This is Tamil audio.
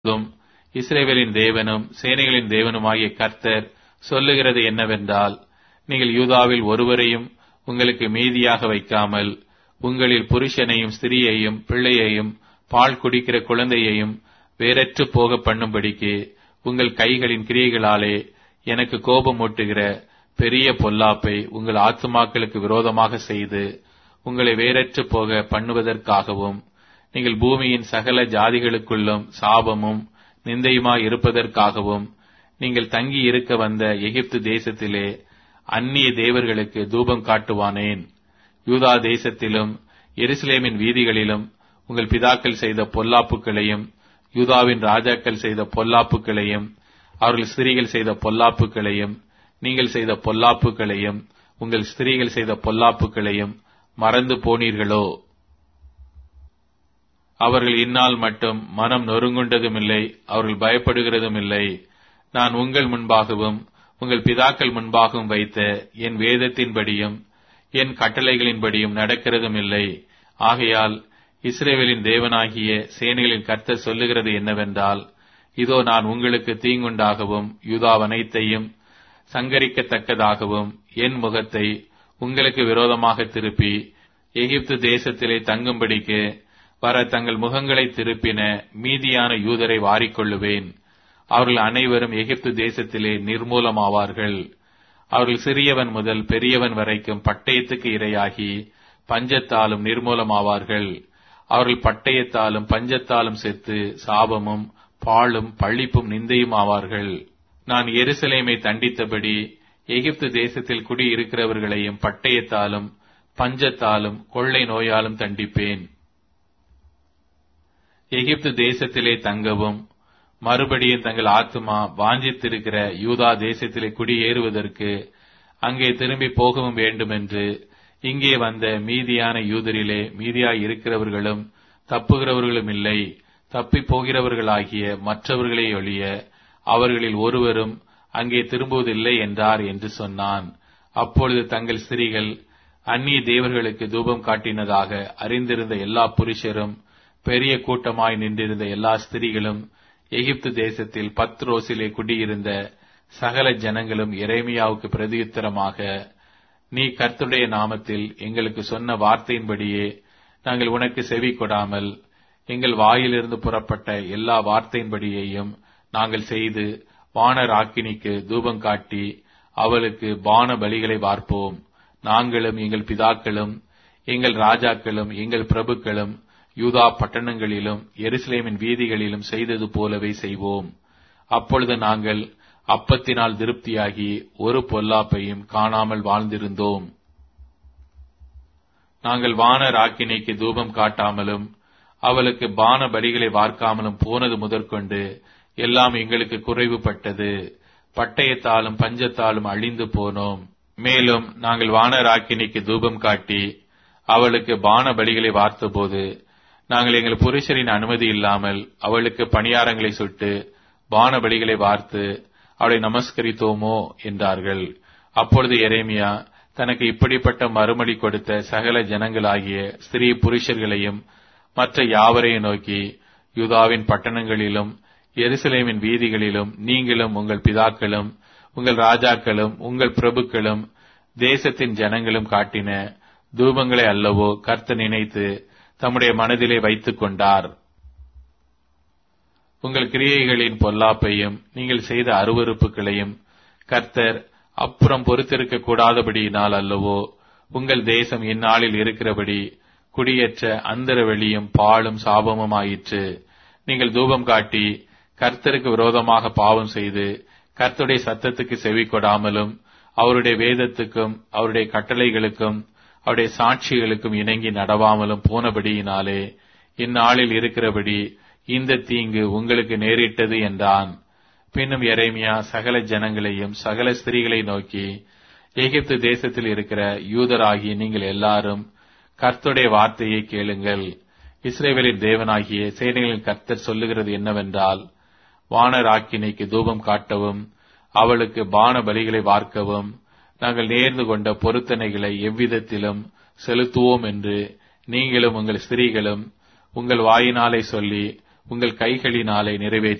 இஸ்ரவேலின் தேவனும் சேனைகளின் தேவனுமாகிய கர்த்தர் சொல்லுகிறது என்னவென்றால், நீங்கள் யூதாவில் ஒருவரையும் உங்களுக்கு மீதியாக வைக்காமல் உங்களில் புருஷனையும் ஸ்திரியையும் பிள்ளையையும் பால் குடிக்கிற குழந்தையையும் வேறற்று போக பண்ணும்படிக்கு உங்கள் கைகளின் கிரியைகளாலே எனக்கு கோபமூட்டுகிற பெரிய பொல்லாப்பை உங்கள் ஆத்துமாக்களுக்கு விரோதமாக செய்து உங்களை வேறற்று போக பண்ணுவதற்காகவும் நீங்கள் பூமியின் சகல ஜாதிகளுக்குள்ளும் சாபமும் நிந்தையுமாய் இருப்பதற்காகவும் நீங்கள் தங்கி இருக்க வந்த எகிப்து தேசத்திலே அந்நிய தேவர்களுக்கு தூபம் காட்டுவானேன். யூதா தேசத்திலும் எருசலேமின் வீதிகளிலும் உங்கள் பிதாக்கள் செய்த பொல்லாப்புகளையும் யூதாவின் ராஜாக்கள் செய்த பொல்லாப்புகளையும் அவர்கள் ஸ்திரீகள் செய்த பொல்லாப்புகளையும் நீங்கள் செய்த பொல்லாப்புகளையும் உங்கள் ஸ்திரீகள் செய்த பொல்லாப்புகளையும் மறந்து போனீர்களோ? அவர்கள் இந்நாள் மட்டும் மனம் நொறுங்குண்டதுமில்லை, அவர்கள் பயப்படுகிறதும் இல்லை. நான் உங்கள் முன்பாகவும் உங்கள் பிதாக்கள் முன்பாகவும் வைத்த என் வேதத்தின்படியும் என் கட்டளைகளின்படியும் நடக்கிறதும் இல்லை. ஆகையால் இஸ்ரவேலின் தேவனாகிய சேனைகளின் கர்த்தர் சொல்லுகிறது என்னவென்றால், இதோ நான் உங்களுக்கு தீங்குண்டாகவும் யூதாவனைத்தையும் சங்கரிக்கத்தக்கதாகவும் என் முகத்தை உங்களுக்கு விரோதமாக திருப்பி எகிப்து தேசத்திலே தங்கும்படிக்கு வர தங்கள் முகங்களை திருப்பின மீதியான யூதரை வாரிக்கொள்ளுவேன். அவர்கள் அனைவரும் எகிப்து தேசத்திலே நிர்மூலமாவார்கள். அவர்கள் சிறியவன் முதல் பெரியவன் வரைக்கும் பட்டயத்துக்கு இரையாகி பஞ்சத்தாலும் நிர்மூலமாவார்கள். அவர்கள் பட்டயத்தாலும் பஞ்சத்தாலும் செத்து சாபமும் பாழும் பழிப்பும் நிந்தையும் ஆவார்கள். நான் எருசலேமை தண்டித்தபடி எகிப்து தேசத்தில் குடியிருக்கிறவர்களையும் பட்டயத்தாலும் பஞ்சத்தாலும் கொள்ளை நோயாலும் தண்டிப்பேன். எகிப்து தேசத்திலே தங்கவும் மறுபடியும் தங்கள் ஆத்துமா வாஞ்சித்திருக்கிற யூதா தேசத்திலே குடியேறுவதற்கு அங்கே திரும்பி போகவும் வேண்டுமென்று இங்கே வந்த மீதியான யூதரிலே மீதியாய் இருக்கிறவர்களும் தப்புகிறவர்களும் இல்லை, தப்பி போகிறவர்களாகிய மற்றவர்களே ஒழிய அவர்களில் ஒருவரும் அங்கே திரும்புவதில்லை என்றார் என்று சொன்னான். அப்பொழுது தங்கள் ஸ்திரீகள் அந்நிய தேவர்களுக்கு தூபம் காட்டினதாக அறிந்திருந்த எல்லா புருஷரும் பெரிய கூட்டமாய் நின்றிருந்த எல்லா ஸ்திரீகளும் எகிப்து தேசத்தில் பத்ரோசிலே குடியிருந்த சகல ஜனங்களும் எரேமியாவுக்கு பிரதியுத்தரமாக, நீ கர்த்தருடைய நாமத்தில் எங்களுக்கு சொன்ன வார்த்தையின்படியே நாங்கள் உனக்கு செவி கொடாமல் எங்கள் வாயிலிருந்து புறப்பட்ட எல்லா வார்த்தையின்படியையும் நாங்கள் செய்து வானர் ஆக்கினிக்கு தூபம் காட்டி அவளுக்கு பான பலிகளை வார்ப்போம். நாங்களும் எங்கள் பிதாக்களும் எங்கள் ராஜாக்களும் எங்கள் பிரபுக்களும் யூதா பட்டணங்களிலும் எருசலேமின் வீதிகளிலும் செய்தது போலவே செய்வோம். அப்பொழுது நாங்கள் அப்பத்தினால் திருப்தியாகி ஒரு பொல்லாப்பையும் காணாமல் வாழ்ந்திருந்தோம். நாங்கள் வானர் ஆக்கினைக்கு தூபம் காட்டாமலும் அவளுக்கு பான பலிகளை வார்க்காமலும் போனது முதற்கொண்டு எல்லாம் எங்களுக்கு குறைவுபட்டது. பட்டயத்தாலும் பஞ்சத்தாலும் அழிந்து போனோம். மேலும் நாங்கள் வானர் ஆக்கினைக்கு தூபம் காட்டி அவளுக்கு பான பலிகளை வார்த்தபோது நாங்கள் எங்கள் புருஷரின் அனுமதி இல்லாமல் அவளுக்கு பணியாரங்களை சுட்டு பான பலிகளை வார்த்து அவளை நமஸ்கரித்தோமோ என்றார்கள். அப்பொழுது எரேமியா தனக்கு இப்படிப்பட்ட மறுமொழி கொடுத்த சகல ஜனங்களாகிய ஸ்திரீ புருஷர்களையும் மற்ற யாவரையும் நோக்கி, யூதாவின் பட்டணங்களிலும் எருசலேமின் வீதிகளிலும் நீங்களும் உங்கள் பிதாக்களும் உங்கள் ராஜாக்களும் உங்கள் பிரபுக்களும் தேசத்தின் ஜனங்களும் காட்டின தூபங்களை அல்லவோ கர்த்தர் நினைத்து தம்முடைய மனதிலே வைத்துக் கொண்டார். உங்கள் கிரியைகளின் பொல்லாப்பையும் நீங்கள் செய்த அருவருப்புகளையும் கர்த்தர் அப்புறம் பொறுத்திருக்க கூடாதபடியினால் அல்லவோ உங்கள் தேசம் இந்நாளில் இருக்கிறபடி குடியேற்ற அந்தர வெளியும் பாழும் சாபமும் ஆயிற்று. நீங்கள் தூபம் காட்டி கர்த்தருக்கு விரோதமாக பாவம் செய்து கர்த்தருடைய சத்தத்துக்கு செவி கொடாமலும் அவருடைய வேதத்துக்கும் அவருடைய கட்டளைகளுக்கும் அவருடைய சாட்சிகளுக்கும் இணங்கி நடவாமலும் போனபடியினாலே இந்நாளில் இருக்கிறபடி இந்த தீங்கு உங்களுக்கு நேரிட்டது என்றான். பின்னும் எரேமியா சகல ஜனங்களையும் சகல ஸ்திரீகளை நோக்கி, எகிப்து தேசத்தில் இருக்கிற யூதராகிய நீங்கள் எல்லாரும் கர்த்தருடைய வார்த்தையை கேளுங்கள். இஸ்ரவேலின் தேவனாகிய சேனைகளின் கர்த்தர் சொல்லுகிறது என்னவென்றால், வானர் ஆக்கினைக்கு தூபம் காட்டவும் அவளுக்கு பான பலிகளை வார்க்கவும் நாங்கள் நேர்ந்து கொண்ட பொருத்தனைகளை எவ்விதத்திலும் செலுத்துவோம் என்று நீங்களும் உங்கள் ஸ்திரீகளும் உங்கள் வாயினாலே சொல்லி உங்கள் கைகளினாலே நிறைவேற்றி